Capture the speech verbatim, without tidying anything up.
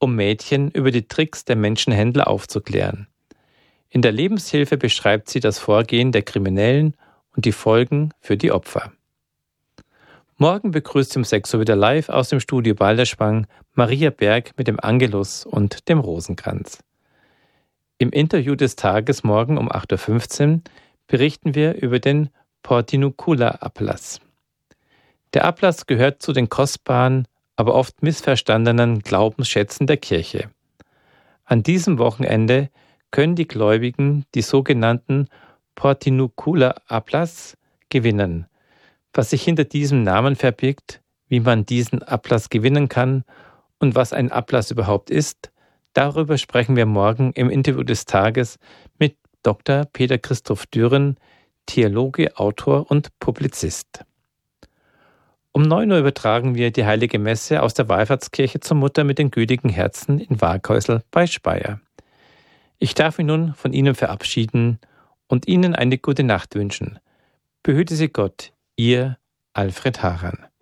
um Mädchen über die Tricks der Menschenhändler aufzuklären. In der Lebenshilfe beschreibt sie das Vorgehen der Kriminellen und die Folgen für die Opfer. Morgen begrüßt um sechs Uhr wieder live aus dem Studio Balderschwang Maria Berg mit dem Angelus und dem Rosenkranz. Im Interview des Tages morgen um acht Uhr fünfzehn berichten wir über den Portiuncula-Ablass. Der Ablass gehört zu den kostbaren, aber oft missverstandenen Glaubensschätzen der Kirche. An diesem Wochenende können die Gläubigen die sogenannten Portiuncula-Ablass gewinnen. Was sich hinter diesem Namen verbirgt, wie man diesen Ablass gewinnen kann und was ein Ablass überhaupt ist, darüber sprechen wir morgen im Interview des Tages mit Doktor Peter Christoph Düren, Theologe, Autor und Publizist. Um neun Uhr übertragen wir die Heilige Messe aus der Wallfahrtskirche zur Mutter mit den gütigen Herzen in Waghäusel bei Speyer. Ich darf mich nun von Ihnen verabschieden und Ihnen eine gute Nacht wünschen. Behüte Sie Gott, Ihr Alfred Haran.